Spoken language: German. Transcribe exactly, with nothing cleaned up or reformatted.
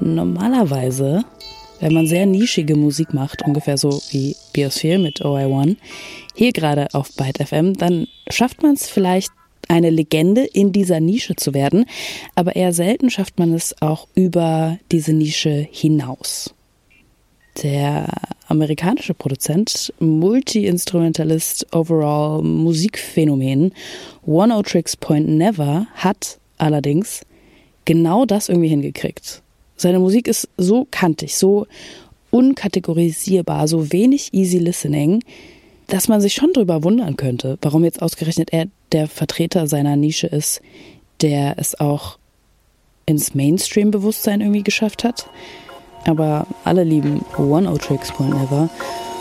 Normalerweise, wenn man sehr nischige Musik macht, ungefähr so wie Biosphere mit O I One, hier gerade auf Byte F M, dann schafft man es vielleicht, eine Legende in dieser Nische zu werden, aber eher selten schafft man es auch über diese Nische hinaus. Der amerikanische Produzent, Multi-Instrumentalist, Overall Musikphänomen Oneohtrix Point Never hat allerdings genau das irgendwie hingekriegt. Seine Musik ist so kantig, so unkategorisierbar, so wenig easy listening, dass man sich schon drüber wundern könnte, warum jetzt ausgerechnet er der Vertreter seiner Nische ist, der es auch ins Mainstream-Bewusstsein irgendwie geschafft hat. Aber alle lieben Oneohtrix Point Never